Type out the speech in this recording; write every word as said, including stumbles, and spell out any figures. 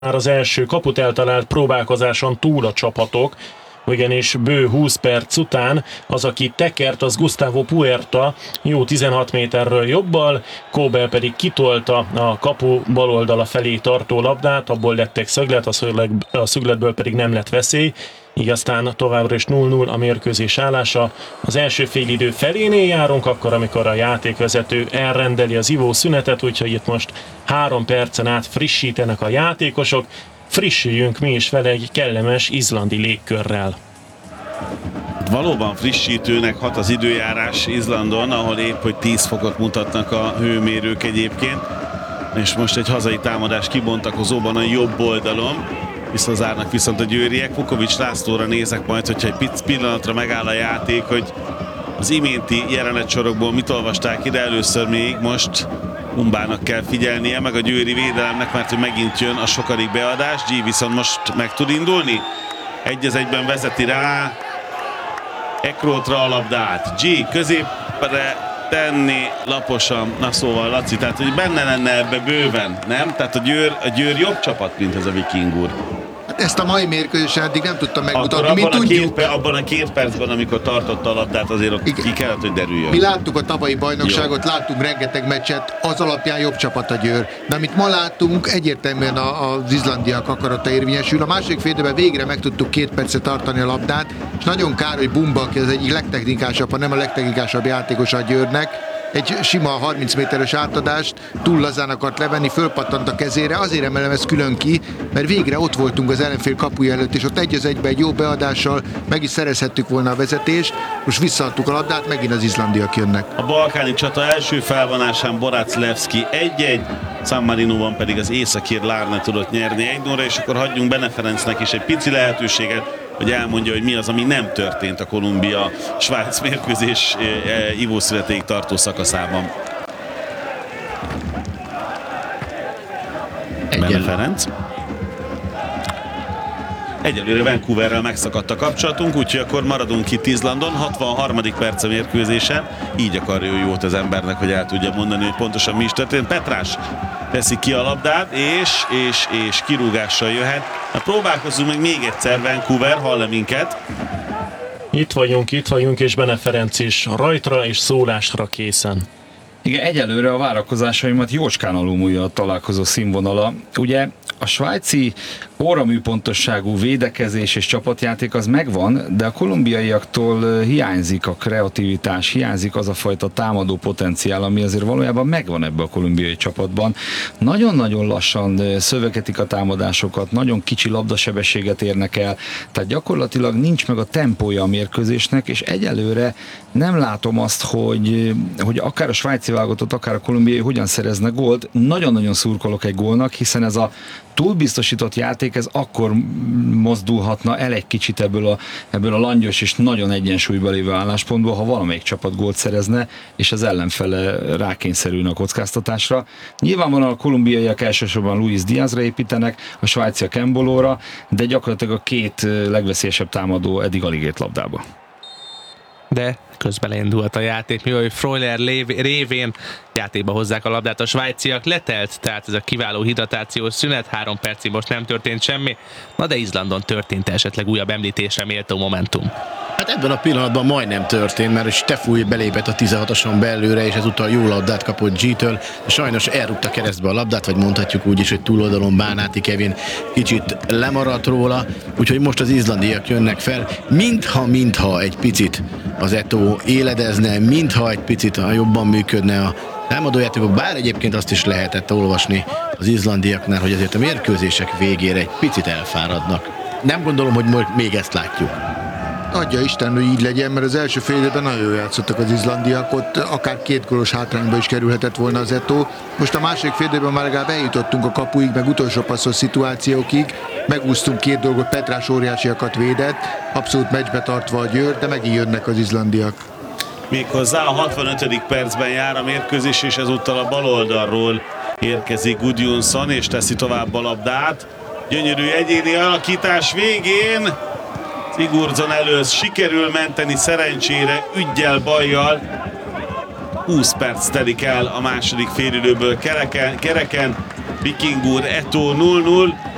Már az első kaput eltalált próbálkozáson túl a csapatok, ugyanis bő húsz perc után az, aki tekert, az Gustavo Puerta jó tizenhat méterről jobbal, Kóbel pedig kitolta a kapu bal oldala felé tartó labdát, abból lettek szöglet, a, szöglet, a szögletből pedig nem lett veszély, így aztán továbbra is nulla nulla a mérkőzés állása. Az első félidő felénél járunk, akkor, amikor a játékvezető elrendeli az ivószünetet, úgyhogy itt most három percen át frissítenek a játékosok. Frissüljünk mi is vele egy kellemes izlandi légkörrel. Valóban frissítőnek hat az időjárás Izlandon, ahol épp hogy tíz fokot mutatnak a hőmérők egyébként. És most egy hazai támadás kibontakozóban a jobb oldalon. Visszazárnak viszont a győriek. Vukovics Lászlóra nézek majd, hogyha egy pic pillanatra megáll a játék, hogy az iménti jelenetsorokból mit olvasták ide. Először még most Umbának kell figyelnie, meg a győri védelemnek, mert hogy megint jön a sokadik beadás. G viszont most meg tud indulni. Egy az egyben vezeti rá Ekrótra a labdát. G középre tenni laposan. Na szóval Laci, tehát hogy benne lenne ebbe bőven, nem? Tehát a Győr, a Győr jobb csapat, mint ez a Viking úr. Ezt a mai mérkőzésen eddig nem tudtam megmutatni, abban, mi a tudjuk. két, abban a két percben, amikor tartotta a labdát, azért ott Igen. ki kellett, hogy derüljön. Mi láttuk a tavalyi bajnokságot, Jó. láttunk rengeteg meccset, az alapján jobb csapat a Győr. De amit ma láttunk, egyértelműen a, az izlandiak akarata érvényesül. A második félidőben végre meg tudtuk két percet tartani a labdát, és nagyon kár, hogy Bumba, aki az egyik legtechnikásabb, ha nem a legtechnikásabb játékos a Győrnek, egy sima harminc méteres átadást túl lazán akart levenni, fölpattant a kezére, azért emelem ezt külön ki, mert végre ott voltunk az ellenfél kapuja előtt, és ott egy az egybe egy jó beadással meg is szerezhettük volna a vezetést, most visszaadtuk a labdát, megint az izlandiak jönnek. A balkáni csata első felvonásán Borácz Levski egy egy, San Marinóban pedig az északír Lárne tudott nyerni egy nulla, és akkor hagyjunk Bene Ferencnek is egy pici lehetőséget, hogy elmondja, hogy mi az, ami nem történt a Kolumbia-Svájc mérkőzés ivószünetéig tartó szakaszában. Bene Ferenc. Egyelőre Vancouverrel megszakadt a kapcsolatunk, úgyhogy akkor maradunk itt Izlandon, hatvanharmadik perc a mérkőzésen. Így akarja ő jót az embernek, hogy el tudja mondani, hogy pontosan mi is történt. Petrás teszi ki a labdát, és, és, és kirúgással jöhet. Na, próbálkozzunk meg még egyszer, Vancouver, hall-e minket? Itt vagyunk, itt vagyunk, és Bene Ferenc is rajtra és szólásra készen. Igen, egyelőre a várakozásaimat jócskán alulmúlja a találkozó színvonala. Ugye a svájci óraműpontosságú védekezés és csapatjáték az megvan, de a kolumbiaiaktól hiányzik a kreativitás, hiányzik az a fajta támadó potenciál, ami azért valójában megvan ebben a kolumbiai csapatban. Nagyon-nagyon lassan szövegetik a támadásokat, nagyon kicsi labdasebességet érnek el, tehát gyakorlatilag nincs meg a tempója a mérkőzésnek, és egyelőre nem látom azt, hogy, hogy akár a svájci válogatott, akár a kolumbiai hogyan szerezne gólt. Nagyon-nagyon szurkolok egy gólnak, hiszen ez a túlbiztosított játék, ez akkor mozdulhatna el egy kicsit ebből a, ebből a langyos és nagyon egyensúlyba lévő álláspontból, ha valamelyik csapat gólt szerezne, és az ellenfele rákényszerülne a kockáztatásra. Nyilvánvalóan a kolumbiaiak elsősorban Luis Diazra építenek, a svájciak Embolóra, de gyakorlatilag a két legveszélyesebb támadó eddig alig ért labdába. De közben elindult a játék, mivel Freuler révén játékba hozzák a labdát a svájciak, letelt, tehát ez a kiváló hidratációs szünet, három percig most nem történt semmi, na de Izlandon történt esetleg újabb említésre méltó momentum. Hát ebben a pillanatban majdnem történt, mert Stefúj belépett a tizenhatoson belőle, és ezúttal jó labdát kapott G-től, sajnos elrúgta keresztbe a labdát, vagy mondhatjuk úgy is, hogy túloldalon Bánáti Kevin kicsit lemaradt róla, úgyhogy most az izlandiak jönnek fel, mintha, mintha egy picit az Eto'o éledezne, mintha egy picit jobban működne a támadójátékok, bár egyébként azt is lehetett olvasni az izlandiaknál, hogy azért a mérkőzések végére egy picit elfáradnak. Nem gondolom, hogy még ezt látjuk. Adja Isten, hogy így legyen, mert az első fél időben nagyon jól játszottak az izlandiak, ott akár két gólos hátrányba is kerülhetett volna az Eto'o. Most a második fél időben már legalább eljutottunk a kapuig, meg utolsó passzos szituációkig, megúsztunk két dolgot, Petrás óriásiakat védett, abszolút meccsbe tartva a Győr, de megint jönnek az izlandiak. Méghozzá a hatvanötödik percben jár a mérkőzés, és ezúttal a bal oldalról érkezik Gudjonsson, és teszi tovább a labdát. Gyönyörű egyéni alakítás végén Sigurdsson előz sikerül menteni szerencsére, üggyel, bajjal. húsz perc telik el a második félidőből kereken, kereken. Viking úr, Eto'o nulla nulla.